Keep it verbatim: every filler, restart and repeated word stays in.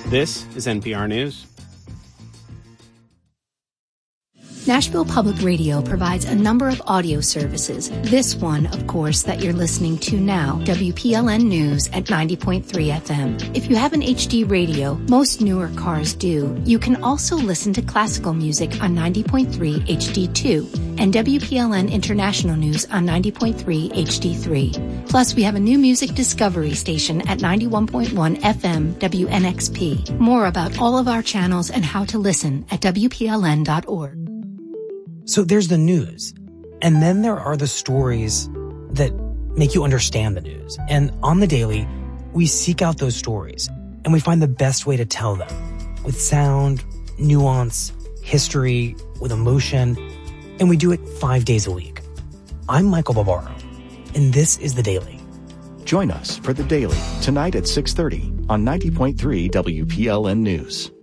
This is N P R News. Nashville Public Radio provides a number of audio services. This one, of course, that you're listening to now, W P L N News at ninety point three F M. If you have an H D radio, most newer cars do, you can also listen to classical music on ninety point three H D two and W P L N International News on ninety point three H D three. Plus, we have a new music discovery station at ninety-one point one F M W N X P. More about all of our channels and how to listen at W P L N dot org. So there's the news, and then there are the stories that make you understand the news. And on The Daily, we seek out those stories, and we find the best way to tell them, with sound, nuance, history, with emotion, and we do it five days a week. I'm Michael Barbaro, and this is The Daily. Join us for The Daily, tonight at six thirty on ninety point three W P L N News.